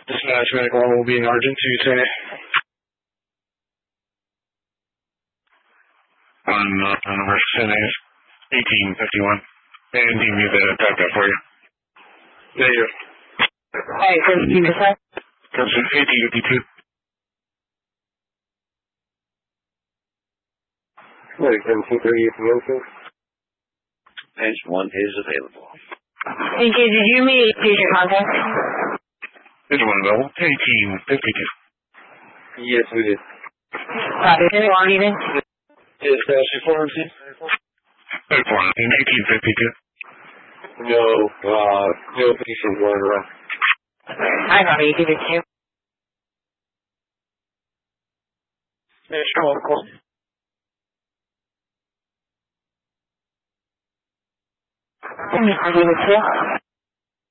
Dispatch medical will be in Argent Tuesday. On number 1851. And give me the backup for you. There you go. Hey, can you decide? Comes in 1852. Wait, 1738 Memphis. Page 1 is available. Thank you. Did you meet patient contact? Page 1 available. 1852. Yes, we did. Copy. Is it long even? Yes, Ashley Pharmacy. Page 1 in 1852. No patient going around. I copy. You give it to. National Local. I'll give it to.